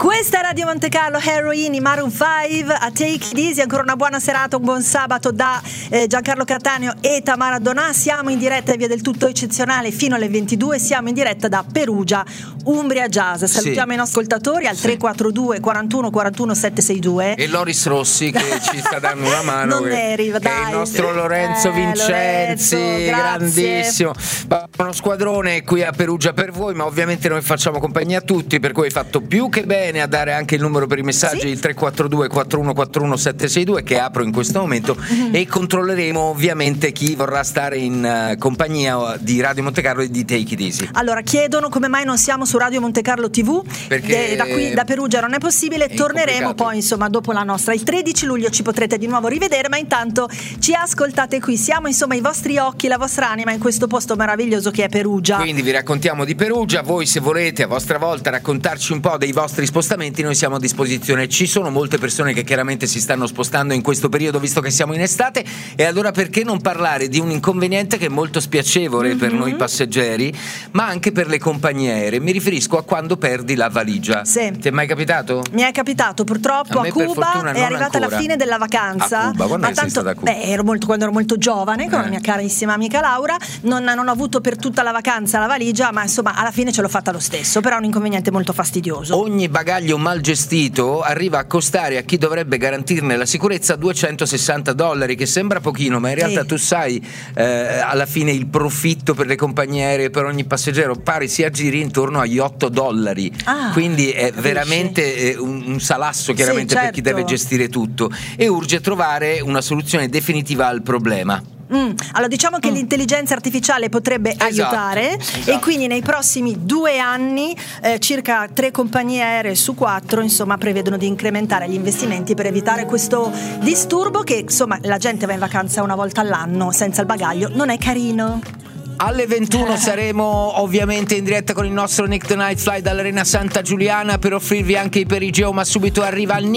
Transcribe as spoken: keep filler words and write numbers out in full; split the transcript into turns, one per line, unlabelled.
Questa è Radio Monte Carlo, Heroin, i Maroon cinque a Take It Easy. Ancora una buona serata, un buon sabato da eh, Giancarlo Cattaneo e Tamara Donà. Siamo in diretta via del tutto eccezionale fino alle ventidue. Siamo in diretta da Perugia, Umbria Jazz. Salutiamo sì. i nostri ascoltatori al sì. tre quattro due quarantuno quarantuno settecentossantadue.
E Loris Rossi che ci sta dando una mano.
Non
che,
eri,
che
dai.
È il nostro Lorenzo
eh,
Vincenzi,
Lorenzo,
grandissimo. Uno squadrone qui a Perugia per voi, ma ovviamente noi facciamo compagnia a tutti, per cui hai fatto più che bene a dare anche il numero per i messaggi, sì. il tre quattro due quattrouno quattrouno sette sei due che apro in questo momento mm-hmm. e controlleremo ovviamente chi vorrà stare in uh, compagnia di Radio Monte Carlo e di Take It Easy.
Allora chiedono come mai non siamo su Radio Monte Carlo tivù, perché da qui da Perugia non è possibile, è torneremo poi insomma dopo la nostra, il tredici luglio ci potrete di nuovo rivedere, ma intanto ci ascoltate qui, siamo insomma i vostri occhi, la vostra anima in questo posto meraviglioso che è Perugia.
Quindi vi raccontiamo di Perugia, voi se volete a vostra volta raccontarci un po' dei vostri spostamenti noi siamo a disposizione. Ci sono molte persone che chiaramente si stanno spostando in questo periodo visto che siamo in estate, e allora perché non parlare di un inconveniente che è molto spiacevole mm-hmm. per noi passeggeri ma anche per le compagnie aeree. Mi riferisco a quando perdi la valigia.
Sì.
Ti è mai capitato?
Mi è capitato purtroppo a, a Cuba, è arrivata alla fine della vacanza.
A Cuba, quando
ma
sei
tanto,
stata a Cuba?
Beh, ero molto, quando ero molto giovane con eh. la mia carissima amica Laura, non, non ho avuto per tutta la vacanza la valigia, ma insomma alla fine ce l'ho fatta lo stesso, però è un inconveniente molto fastidioso.
Ogni bagaglio mal gestito arriva a costare a chi dovrebbe garantirne la sicurezza duecentosessanta dollari, che sembra pochino, ma in realtà sì. tu sai eh, alla fine il profitto per le compagnie aeree per ogni passeggero pare si aggiri intorno agli otto dollari, ah, quindi è capisci? veramente eh, un, un salasso chiaramente sì, certo. per chi deve gestire tutto, e urge trovare una soluzione definitiva al problema.
Mm. Allora diciamo che mm. l'intelligenza artificiale potrebbe esatto, aiutare esatto. e quindi nei prossimi due anni eh, circa tre compagnie aeree su quattro insomma prevedono di incrementare gli investimenti per evitare questo disturbo che insomma la gente va in vacanza una volta all'anno senza il bagaglio, non è carino.
Alle ventuno saremo ovviamente in diretta con il nostro Nick the Night Fly dall'Arena Santa Giuliana per offrirvi anche i Perigeo, ma subito arriva il